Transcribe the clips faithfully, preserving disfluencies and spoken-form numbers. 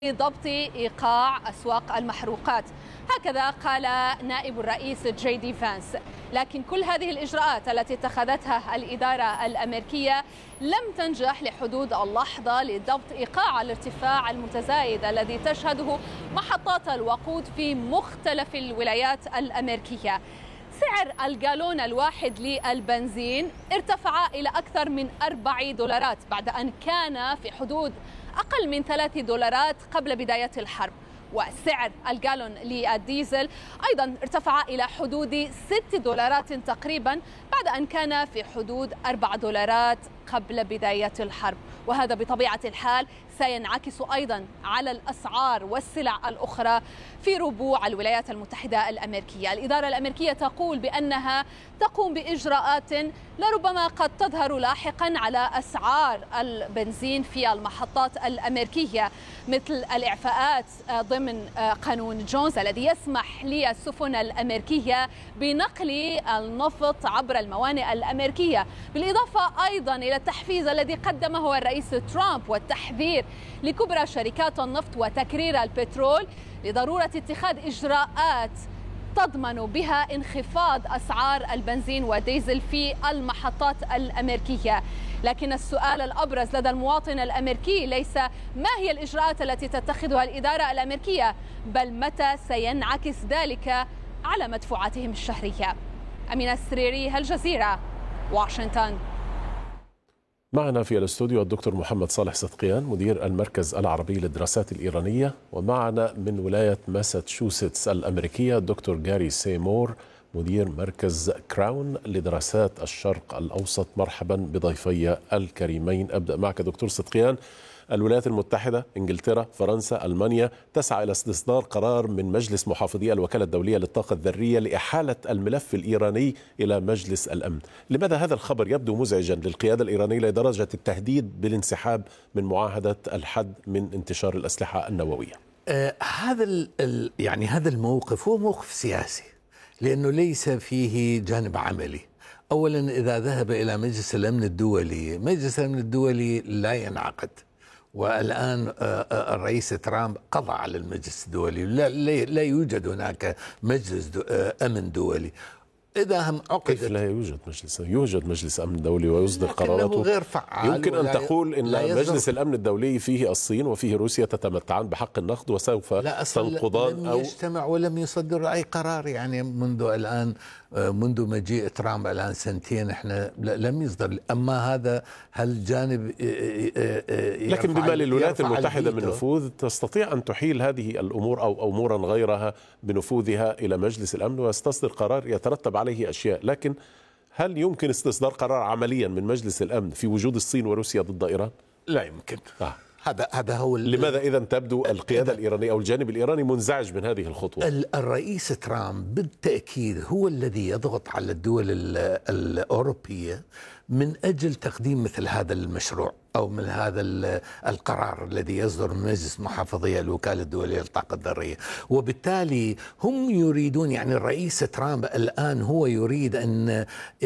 ضبط إيقاع أسواق المحروقات. هكذا قال نائب الرئيس جي دي فانس. لكن كل هذه الإجراءات التي اتخذتها الإدارة الأمريكية لم تنجح لحدود اللحظة لضبط إيقاع الارتفاع المتزايد الذي تشهده محطات الوقود في مختلف الولايات الأمريكية. سعر الجالون الواحد للبنزين ارتفع إلى أكثر من أربع دولارات بعد أن كان في حدود أقل من ثلاث دولارات قبل بداية الحرب، وسعر الجالون للديزل أيضا ارتفع إلى حدود ست دولارات تقريبا بعد أن كان في حدود أربع دولارات قبل بداية الحرب. وهذا بطبيعة الحال سينعكس أيضا على الأسعار والسلع الأخرى في ربوع الولايات المتحدة الأمريكية. الإدارة الأمريكية تقول بأنها تقوم بإجراءات لربما قد تظهر لاحقا على أسعار البنزين في المحطات الأمريكية، مثل الإعفاءات ضمن قانون جونز الذي يسمح للسفن الأمريكية بنقل النفط عبر الموانئ الأمريكية، بالإضافة أيضا إلى التحفيز الذي قدمه الرئيس ترامب والتحذير لكبرى شركات النفط وتكرير البترول لضرورة اتخاذ إجراءات تضمن بها انخفاض أسعار البنزين والديزل في المحطات الأمريكية. لكن السؤال الأبرز لدى المواطن الأمريكي ليس ما هي الإجراءات التي تتخذها الإدارة الأمريكية، بل متى سينعكس ذلك على مدفوعاتهم الشهرية. أمينة السريري، الجزيرة، واشنطن. معنا في الاستوديو الدكتور محمد صالح صدقيان مدير المركز العربي للدراسات الإيرانية، ومعنا من ولاية ماساتشوستس الأمريكية الدكتور جاري سيمور مدير مركز كراون لدراسات الشرق الأوسط. مرحبا بضيفي الكريمين. أبدأ معك دكتور صدقيان. الولايات المتحدة، إنجلترا، فرنسا، ألمانيا تسعى إلى استصدار قرار من مجلس محافظي الوكالة الدولية للطاقة الذرية لإحالة الملف الإيراني إلى مجلس الأمن. لماذا هذا الخبر يبدو مزعجا للقيادة الإيرانية لدرجة التهديد بالانسحاب من معاهدة الحد من انتشار الأسلحة النووية؟ آه هذا ال يعني هذا الموقف هو موقف سياسي، لأنه ليس فيه جانب عملي. أولا، إذا ذهب إلى مجلس الأمن الدولي، مجلس الأمن الدولي لا ينعقد، والآن الرئيس ترامب قضى على المجلس الدولي، لا, لا يوجد هناك مجلس دو أمن دولي. إذا هم عقدت، كيف لا يوجد مجلس؟ يوجد مجلس أمن دولي ويصدر قراراته غير فعال. يمكن أن تقول إن مجلس الأمن الدولي فيه الصين وفيه روسيا تتمتعان بحق النقد وسوف تنقضان. لم يجتمع ولم يصدر أي قرار، يعني منذ الآن منذ مجيء ترامب الآن سنتين احنا لم يصدر. أما هذا هل جانب لكن بما للولايات المتحدة من نفوذ تستطيع أن تحيل هذه الأمور أو أمورا غيرها بنفوذها إلى مجلس الأمن ويستصدر قرار يترتب عليه أشياء. لكن هل يمكن استصدار قرار عمليا من مجلس الأمن في وجود الصين وروسيا ضد إيران؟ لا يمكن. آه. هذا هذا هو. لماذا إذا تبدو القيادة الإيرانية أو الجانب الإيراني منزعج من هذه الخطوة؟ الرئيس ترامب بالتأكيد هو الذي يضغط على الدول الأوروبية من أجل تقديم مثل هذا المشروع أو من هذا القرار الذي يصدر من مجلس محافظي الوكالة الدولية للطاقة الذرية. وبالتالي هم يريدون، يعني الرئيس ترامب الآن هو يريد أن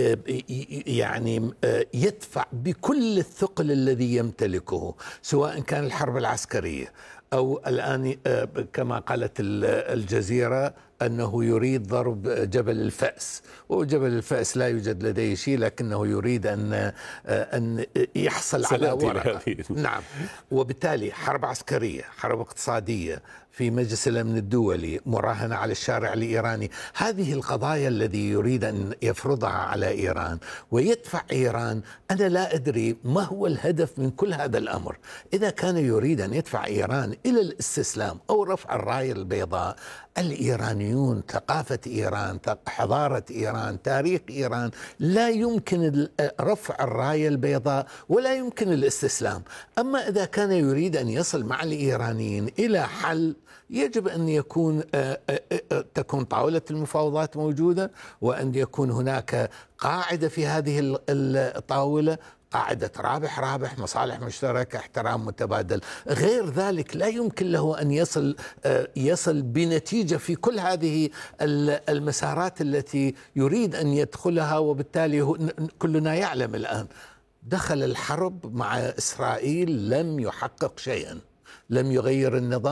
يعني يدفع بكل الثقل الذي يمتلكه، سواء كان الحرب العسكرية أو الآن كما قالت الجزيرة أنه يريد ضرب جبل الفأس، وجبل الفأس لا يوجد لديه شيء، لكنه يريد أن أن يحصل على ورقة. نعم. وبالتالي حرب عسكرية، حرب اقتصادية في مجلس الأمن الدولي، مراهنة على الشارع الإيراني. هذه القضايا الذي يريد أن يفرضها على إيران ويدفع إيران. أنا لا أدري ما هو الهدف من كل هذا الأمر. إذا كان يريد أن يدفع إيران إلى الاستسلام أو رفع الراية البيضاء، الإيرانيون، ثقافة إيران، حضارة إيران، تاريخ إيران، لا يمكن رفع الراية البيضاء ولا يمكن الاستسلام. أما إذا كان يريد أن يصل مع الإيرانيين إلى حل، يجب أن يكون تكون طاولة المفاوضات موجودة، وأن يكون هناك قاعدة في هذه الطاولة، قاعدة رابح رابح، مصالح مشتركة، احترام متبادل. غير ذلك لا يمكن له أن يصل يصل بنتيجة في كل هذه المسارات التي يريد أن يدخلها. وبالتالي كلنا يعلم الآن دخل الحرب مع إسرائيل لم يحقق شيئا، لم يغير النظام.